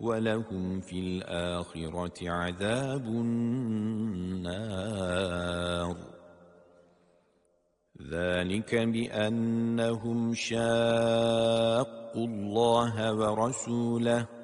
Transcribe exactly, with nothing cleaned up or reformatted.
وَلَهُمْ فِي الْآخِرَةِ عَذَابُ النَّارِ ذَلِكَ بِأَنَّهُمْ شَاقُّوا اللَّهَ وَرَسُولَهُ